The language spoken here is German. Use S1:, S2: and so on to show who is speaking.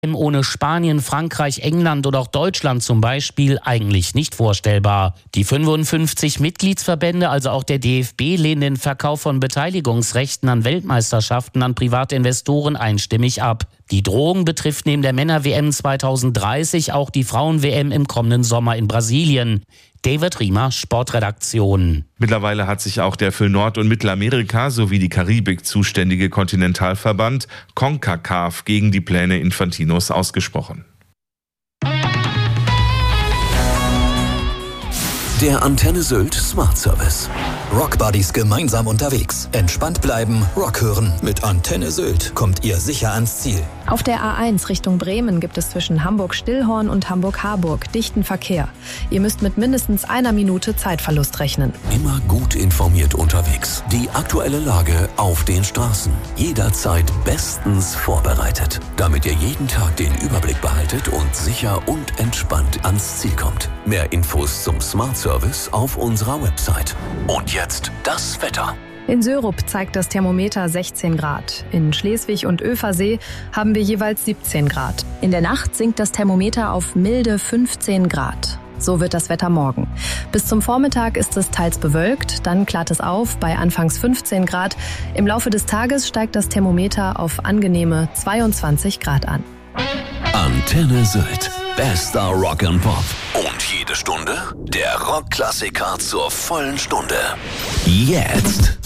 S1: Ohne Spanien, Frankreich, England oder auch Deutschland zum Beispiel eigentlich nicht vorstellbar. Die 55 Mitgliedsverbände, also auch der DFB, lehnen den Verkauf von Beteiligungsrechten an Weltmeisterschaften an private Investoren einstimmig ab. Die Drohung betrifft neben der Männer-WM 2030 auch die Frauen-WM im kommenden Sommer in Brasilien. David Riemer, Sportredaktion.
S2: Mittlerweile hat sich auch der für Nord- und Mittelamerika sowie die Karibik zuständige Kontinentalverband CONCACAF gegen die Pläne Infantinos ausgesprochen.
S3: Der Antenne Sylt Smart Service. Rockbuddies gemeinsam unterwegs. Entspannt bleiben, Rock hören. Mit Antenne Sylt kommt ihr sicher ans Ziel.
S4: Auf der A1 Richtung Bremen gibt es zwischen Hamburg-Stillhorn und Hamburg-Harburg dichten Verkehr. Ihr müsst mit mindestens 1 Minute Zeitverlust rechnen.
S3: Immer gut informiert unterwegs. Die aktuelle Lage auf den Straßen. Jederzeit bestens vorbereitet. Damit ihr jeden Tag den Überblick behaltet und sicher und entspannt ans Ziel kommt. Mehr Infos zum Smart Service auf unserer Website. Und jetzt das Wetter.
S4: In Sörup zeigt das Thermometer 16 Grad. In Schleswig und Öfersee haben wir jeweils 17 Grad. In der Nacht sinkt das Thermometer auf milde 15 Grad. So wird das Wetter morgen. Bis zum Vormittag ist es teils bewölkt, dann klart es auf bei anfangs 15 Grad. Im Laufe des Tages steigt das Thermometer auf angenehme 22 Grad an.
S3: Antenne Sylt. Bester Rock and Pop. Und jede Stunde der Rockklassiker zur vollen Stunde. Jetzt.